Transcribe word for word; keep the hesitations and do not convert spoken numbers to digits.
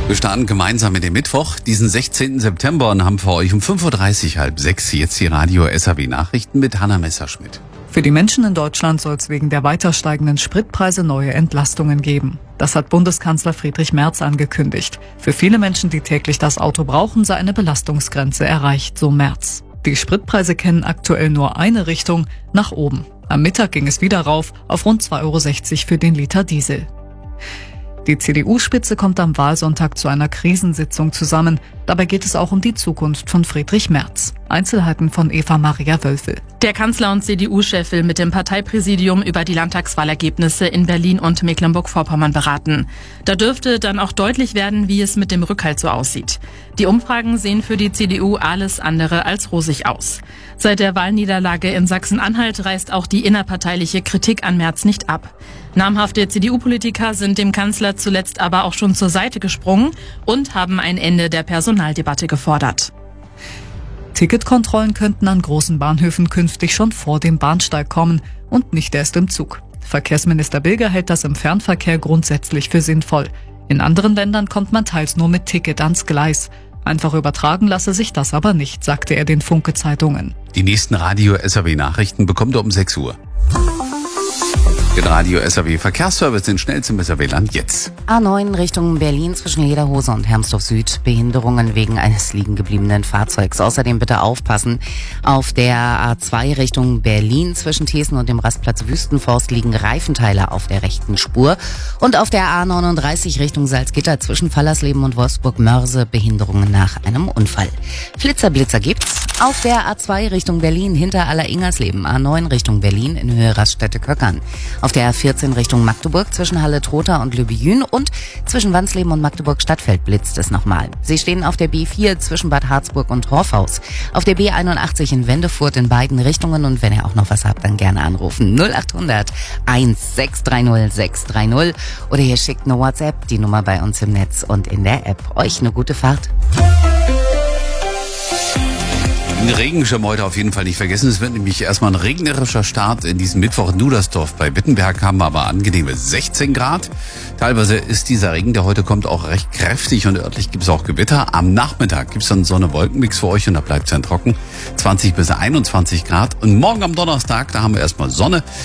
Wir starten gemeinsam mit dem Mittwoch, diesen sechzehnten September, und haben für euch um fünf Uhr dreißig, halb sechs, jetzt die Radio S A W Nachrichten mit Hanna Messerschmidt. Für die Menschen in Deutschland soll es wegen der weiter steigenden Spritpreise neue Entlastungen geben. Das hat Bundeskanzler Friedrich Merz angekündigt. Für viele Menschen, die täglich das Auto brauchen, sei eine Belastungsgrenze erreicht, so Merz. Die Spritpreise kennen aktuell nur eine Richtung, nach oben. Am Mittag ging es wieder rauf auf rund zwei Euro sechzig für den Liter Diesel. Die C D U-Spitze kommt am Wahlsonntag zu einer Krisensitzung zusammen. Dabei geht es auch um die Zukunft von Friedrich Merz. Einzelheiten von Eva Maria Wölfel. Der Kanzler und C D U-Chef will mit dem Parteipräsidium über die Landtagswahlergebnisse in Berlin und Mecklenburg-Vorpommern beraten. Da dürfte dann auch deutlich werden, wie es mit dem Rückhalt so aussieht. Die Umfragen sehen für die C D U alles andere als rosig aus. Seit der Wahlniederlage in Sachsen-Anhalt reißt auch die innerparteiliche Kritik an Merz nicht ab. Namhafte C D U-Politiker sind dem Kanzler zuletzt aber auch schon zur Seite gesprungen und haben ein Ende der Personaldebatte gefordert. Ticketkontrollen könnten an großen Bahnhöfen künftig schon vor dem Bahnsteig kommen und nicht erst im Zug. Verkehrsminister Bilger hält das im Fernverkehr grundsätzlich für sinnvoll. In anderen Ländern kommt man teils nur mit Ticket ans Gleis. Einfach übertragen lasse sich das aber nicht, sagte er den Funke-Zeitungen. Die nächsten Radio S A W Nachrichten bekommt ihr um sechs Uhr. Den Radio S A W Verkehrsservice in schnellstem S A W-Land jetzt. A neun Richtung Berlin zwischen Lederhose und Hermsdorf Süd. Behinderungen wegen eines liegen gebliebenen Fahrzeugs. Außerdem bitte aufpassen. Auf der A zwei Richtung Berlin zwischen Thesen und dem Rastplatz Wüstenforst liegen Reifenteile auf der rechten Spur. Und auf der A neununddreißig Richtung Salzgitter zwischen Fallersleben und Wolfsburg-Mörse Behinderungen nach einem Unfall. Flitzer-Blitzer gibt's. Auf der A zwei Richtung Berlin hinter Aller-Ingersleben. A neun Richtung Berlin in Höhe Raststätte-Köckern. Auf der A vierzehn Richtung Magdeburg zwischen Halle-Trotha und Lübejün und zwischen Wansleben und Magdeburg-Stadtfeld blitzt es nochmal. Sie stehen auf der B vier zwischen Bad Harzburg und Horfhaus. Auf der B einundachtzig in Wendefurt in beiden Richtungen, und wenn ihr auch noch was habt, dann gerne anrufen. null achthundert eins sechs drei null sechs drei null oder ihr schickt eine WhatsApp, die Nummer bei uns im Netz und in der App. Euch eine gute Fahrt. Den Regenschirm heute auf jeden Fall nicht vergessen. Es wird nämlich erstmal ein regnerischer Start in diesem Mittwoch in Dudersdorf. Bei Wittenberg haben wir aber angenehme sechzehn Grad. Teilweise ist dieser Regen, der heute kommt, auch recht kräftig und örtlich gibt es auch Gewitter. Am Nachmittag gibt es dann Sonne-Wolken-Mix für euch und da bleibt es dann trocken. zwanzig bis einundzwanzig Grad. Und morgen am Donnerstag, da haben wir erstmal Sonne.